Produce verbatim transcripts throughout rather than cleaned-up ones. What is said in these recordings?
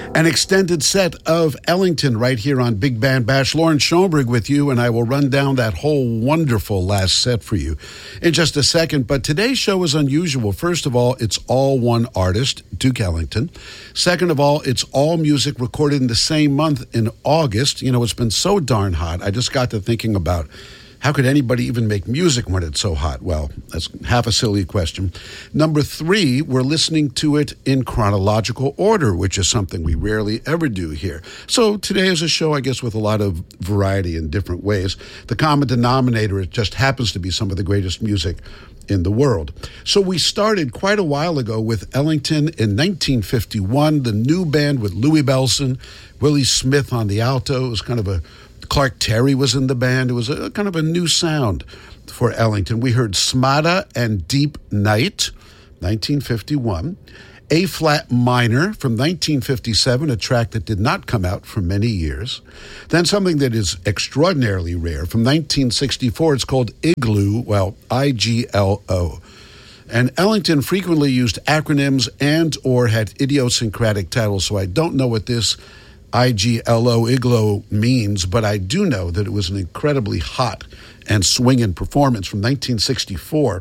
An extended set of Ellington right here on Big Band Bash. Lauren Schoenberg with you, and I will run down that whole wonderful last set for you in just a second. But today's show is unusual. First of all, it's all one artist, Duke Ellington. Second of all, it's all music recorded in the same month in August. You know, it's been so darn hot. I just got to thinking about how could anybody even make music when it's so hot? Well, that's half a silly question. Number three, we're listening to it in chronological order, which is something we rarely ever do here. So today is a show, I guess, with a lot of variety in different ways. The common denominator, it just happens to be some of the greatest music in the world. So we started quite a while ago with Ellington in nineteen fifty-one, the new band with Louis Bellson, Willie Smith on the alto. It was kind of a Clark Terry was in the band. It was a kind of a new sound for Ellington. We heard Smada and Deep Night, nineteen fifty-one. A-flat minor from nineteen fifty-seven, a track that did not come out for many years. Then something that is extraordinarily rare from nineteen sixty-four. It's called Igloo, well, I G L O. And Ellington frequently used acronyms and or had idiosyncratic titles, so I don't know what this I G L O, Igloo, means, but I do know that it was an incredibly hot and swinging performance from nineteen sixty-four.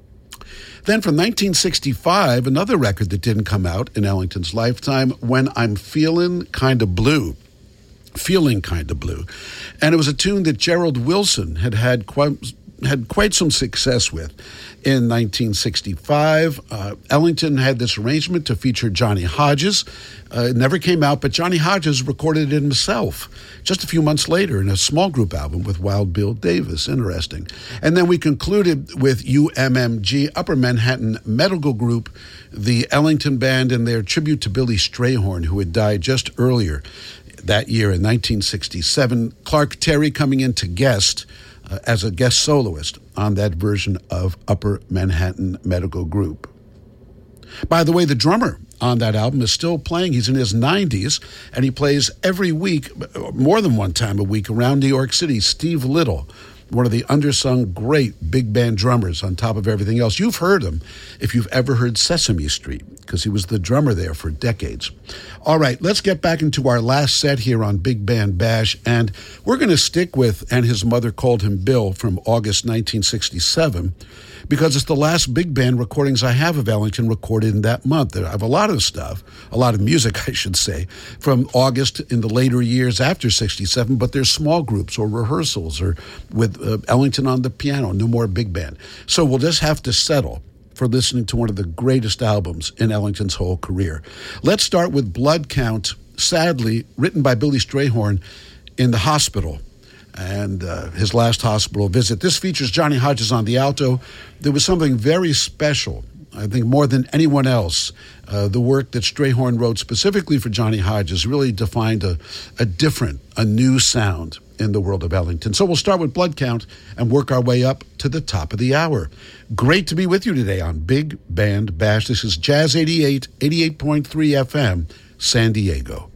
Then from nineteen sixty-five, another record that didn't come out in Ellington's lifetime, When I'm Feeling Kinda Blue. Feeling Kinda Blue. And it was a tune that Gerald Wilson had had quite, had quite some success with in nineteen sixty-five. Uh, Ellington had this arrangement to feature Johnny Hodges. Uh, it never came out, but Johnny Hodges recorded it himself just a few months later in a small group album with Wild Bill Davis. Interesting. And then we concluded with U M M G, Upper Manhattan Medical Group, the Ellington Band, and their tribute to Billy Strayhorn, who had died just earlier that year in nineteen sixty-seven. Clark Terry coming in to guest uh, as a guest soloist on that version of Upper Manhattan Medical Group. By the way, the drummer on that album is still playing. He's in his nineties, and he plays every week, more than one time a week, around New York City. Steve Little, one of the undersung great big band drummers on top of everything else. You've heard him if you've ever heard Sesame Street, because he was the drummer there for decades. All right, let's get back into our last set here on Big Band Bash, and we're going to stick with And His Mother Called Him Bill from August nineteen sixty-seven, because it's the last big band recordings I have of Ellington recorded in that month. I have a lot of stuff, a lot of music, I should say, from August in the later years after sixty-seven, but there's small groups or rehearsals or with uh, Ellington on the piano, no more big band. So we'll just have to settle for listening to one of the greatest albums in Ellington's whole career. Let's start with Blood Count, sadly written by Billy Strayhorn in the hospital and uh, his last hospital visit. This features Johnny Hodges on the alto. There was something very special, I think more than anyone else. Uh, the work that Strayhorn wrote specifically for Johnny Hodges really defined a, a different, a new sound in the world of Ellington. So we'll start with Blood Count and work our way up to the top of the hour. Great to be with you today on Big Band Bash. This is Jazz eighty-eight, eighty-eight point three F M, San Diego.